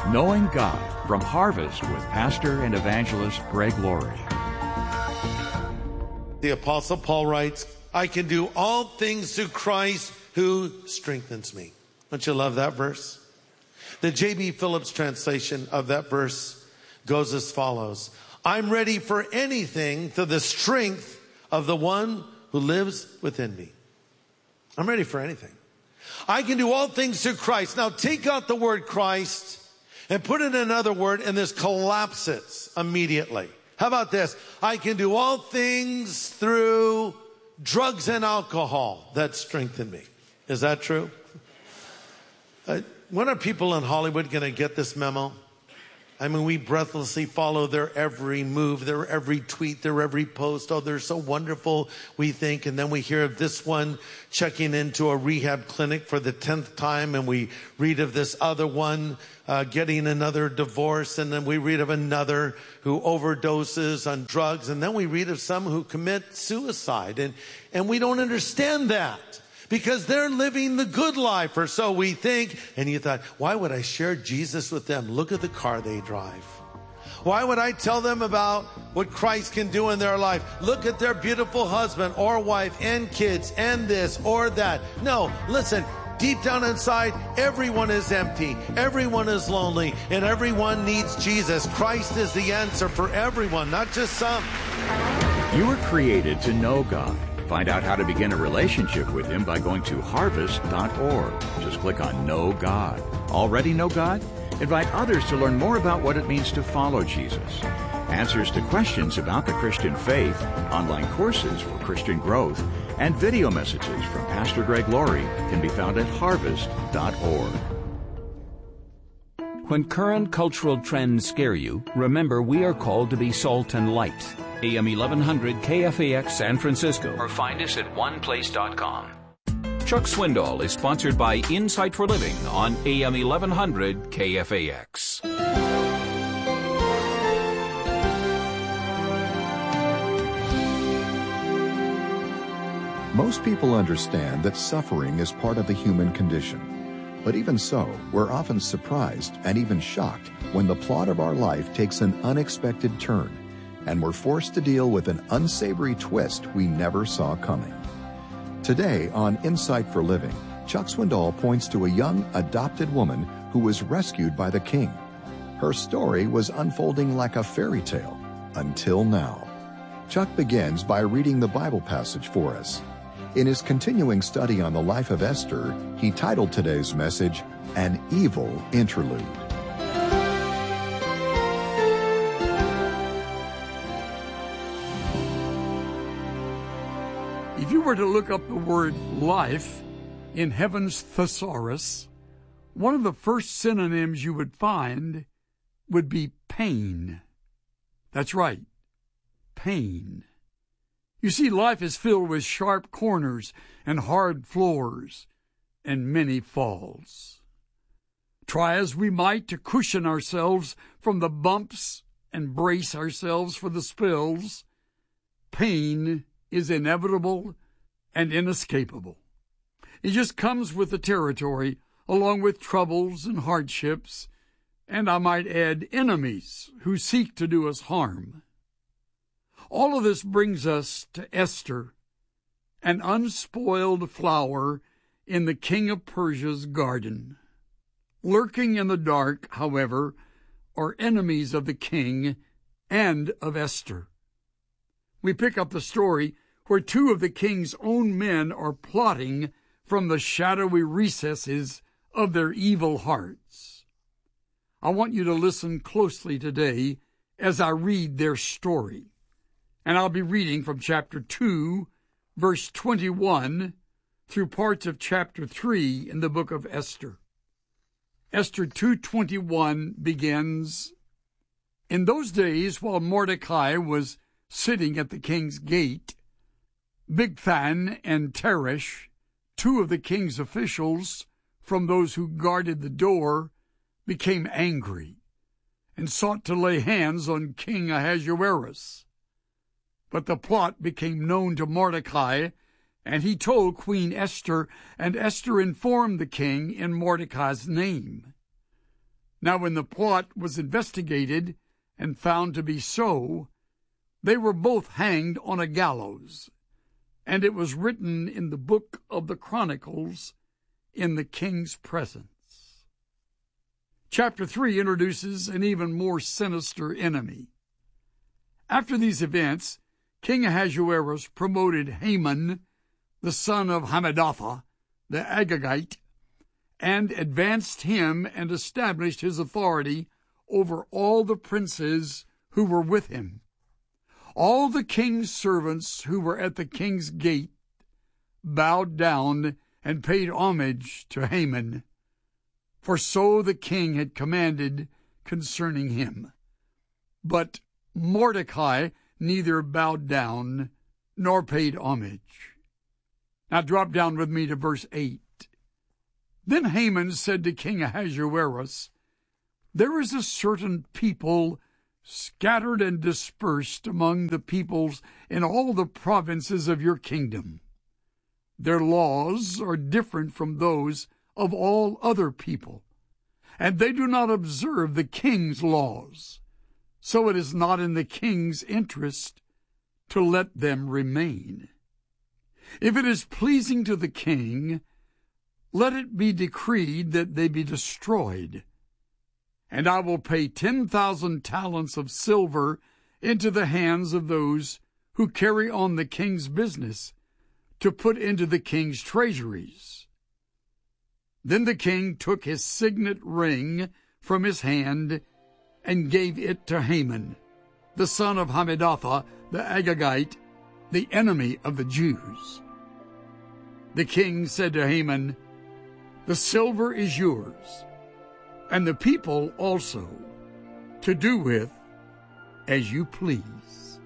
Knowing God from Harvest with Pastor and Evangelist Greg Laurie. The Apostle Paul writes, I can do all things through Christ who strengthens me. Don't you love that verse? The J.B. Phillips translation of that verse goes as follows. I'm ready for anything through the strength of the one who lives within me. I'm ready for anything. I can do all things through Christ. Now take out the word Christ and put in another word, and this collapses immediately. How about this? I can do all things through drugs and alcohol that strengthen me. Is that true? When are people in Hollywood going to get this memo? I mean, we breathlessly follow their every move, their every tweet, their every post. Oh, they're so wonderful, we think. And then we hear of this one checking into a rehab clinic for the 10th time. And we read of this other one getting another divorce. And then we read of another who overdoses on drugs. And then we read of some who commit suicide. And we don't understand that. Because they're living the good life, or so we think. And you thought, why would I share Jesus with them? Look at the car they drive. Why would I tell them about what Christ can do in their life? Look at their beautiful husband or wife and kids and this or that. No, listen, deep down inside, everyone is empty. Everyone is lonely, and everyone needs Jesus. Christ is the answer for everyone, not just some. You were created to know God. Find out how to begin a relationship with Him by going to harvest.org. Just click on Know God. Already know God? Invite others to learn more about what it means to follow Jesus. Answers to questions about the Christian faith, online courses for Christian growth, and video messages from Pastor Greg Laurie can be found at harvest.org. When current cultural trends scare you, remember we are called to be salt and light. AM 1100 KFAX San Francisco, or find us at oneplace.com. Chuck Swindoll is sponsored by Insight for Living on AM 1100 KFAX. Most people understand that suffering is part of the human condition. But even so, we're often surprised and even shocked when the plot of our life takes an unexpected turn, and we're forced to deal with an unsavory twist we never saw coming. Today on Insight for Living, Chuck Swindoll points to a young adopted woman who was rescued by the king. Her story was unfolding like a fairy tale until now. Chuck begins by reading the Bible passage for us. In his continuing study on the life of Esther, he titled today's message, An Evil Interlude. If you were to look up the word life in heaven's thesaurus, one of the first synonyms you would find would be pain. That's right, pain. You see, life is filled with sharp corners and hard floors and many falls. Try as we might to cushion ourselves from the bumps and brace ourselves for the spills, pain is inevitable and inescapable. It just comes with the territory, along with troubles and hardships, and I might add enemies who seek to do us harm. All of this brings us to Esther, an unspoiled flower in the king of Persia's garden. Lurking in the dark, however, are enemies of the king and of Esther. We pick up the story where two of the king's own men are plotting from the shadowy recesses of their evil hearts. I want you to listen closely today as I read their story. And I'll be reading from chapter 2, verse 21, through parts of chapter 3 in the book of Esther. Esther 2:21 begins, In those days, while Mordecai was sitting at the king's gate, Bigthan and Teresh, two of the king's officials, from those who guarded the door, became angry and sought to lay hands on King Ahasuerus. But the plot became known to Mordecai, and he told Queen Esther, and Esther informed the king in Mordecai's name. Now when the plot was investigated and found to be so, they were both hanged on a gallows, and it was written in the book of the Chronicles in the king's presence. Chapter 3 introduces an even more sinister enemy. After these events, King Ahasuerus promoted Haman, the son of Hammedatha, the Agagite, and advanced him and established his authority over all the princes who were with him. All the king's servants who were at the king's gate bowed down and paid homage to Haman, for so the king had commanded concerning him. But Mordecai neither bowed down nor paid homage. Now drop down with me to verse 8. Then Haman said to King Ahasuerus, "There is a certain people scattered and dispersed among the peoples in all the provinces of your kingdom. Their laws are different from those of all other people, and they do not observe the king's laws. So it is not in the king's interest to let them remain. If it is pleasing to the king, let it be decreed that they be destroyed, and I will pay 10,000 talents of silver into the hands of those who carry on the king's business, to put into the king's treasuries." Then the king took his signet ring from his hand and gave it to Haman, the son of Hammedatha, the Agagite, the enemy of the Jews. The king said to Haman, "The silver is yours, and the people also, to do with as you please."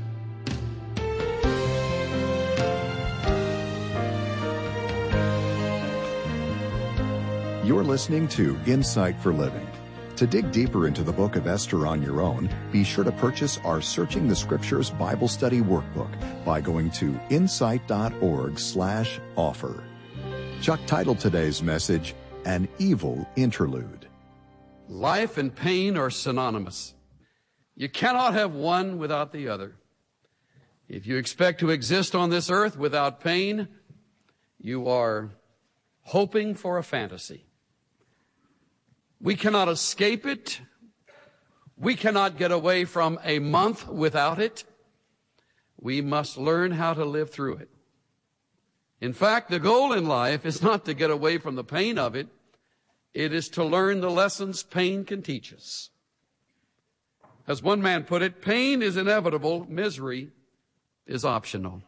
You're listening to Insight for Living. To dig deeper into the book of Esther on your own, be sure to purchase our Searching the Scriptures Bible Study Workbook by going to insight.org/offer. Chuck titled today's message, An Evil Interlude. Life and pain are synonymous. You cannot have one without the other. If you expect to exist on this earth without pain, you are hoping for a fantasy. We cannot escape it. We cannot get away from a month without it. We must learn how to live through it. In fact, the goal in life is not to get away from the pain of it. It is to learn the lessons pain can teach us. As one man put it, pain is inevitable, misery is optional.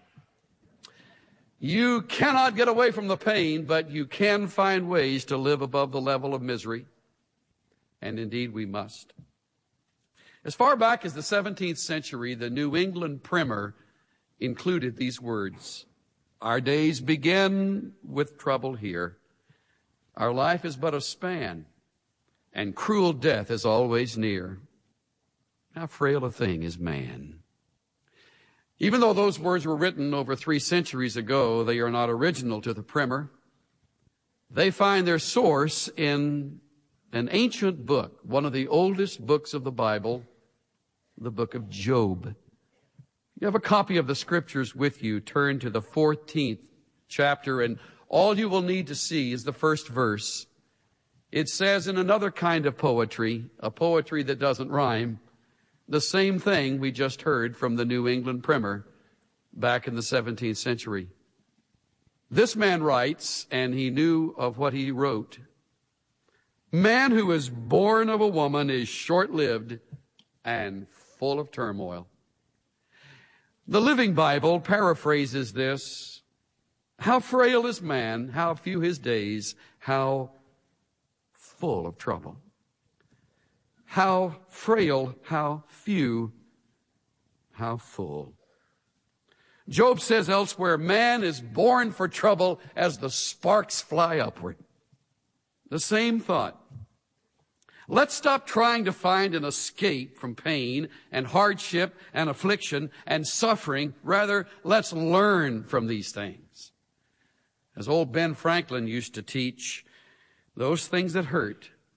You cannot get away from the pain, but you can find ways to live above the level of misery. And indeed we must. As far back as the 17th century, the New England Primer included these words: "Our days begin with trouble here. Our life is but a span, and cruel death is always near. How frail a thing is man." Even though those words were written over 3 centuries ago, they are not original to the Primer. They find their source in an ancient book, one of the oldest books of the Bible, the book of Job. You have a copy of the Scriptures with you. Turn to the 14th chapter, and all you will need to see is the first verse. It says in another kind of poetry, a poetry that doesn't rhyme, the same thing we just heard from the New England Primer back in the 17th century. This man writes, and he knew of what he wrote: "Man who is born of a woman is short-lived and full of turmoil." The Living Bible paraphrases this: "How frail is man, how few his days, how full of trouble." How frail, how few, how full. Job says elsewhere, "Man is born for trouble as the sparks fly upward." The same thought. Let's stop trying to find an escape from pain and hardship and affliction and suffering. Rather, let's learn from these things. As old Ben Franklin used to teach, those things that hurt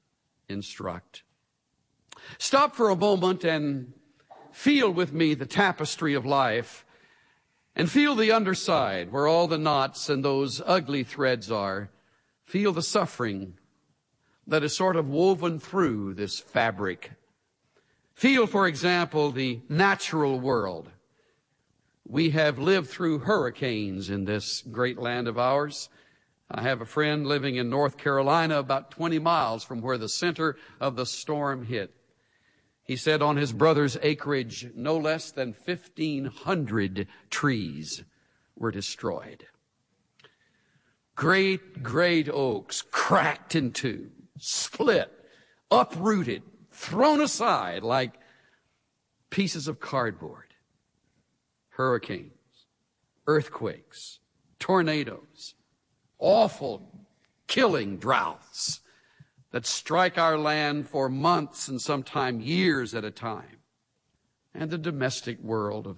instruct. Stop for a moment and feel with me the tapestry of life, and feel the underside where all the knots and those ugly threads are. Feel the suffering that is sort of woven through this fabric. Feel, for example, the natural world. We have lived through hurricanes in this great land of ours. I have a friend living in North Carolina, about 20 miles from where the center of the storm hit. He said on his brother's acreage, no less than 1,500 trees were destroyed. Great oaks cracked in two, split, uprooted, thrown aside like pieces of cardboard. Hurricanes, earthquakes, tornadoes, awful, killing droughts that strike our land for months and sometimes years at a time. And the domestic world of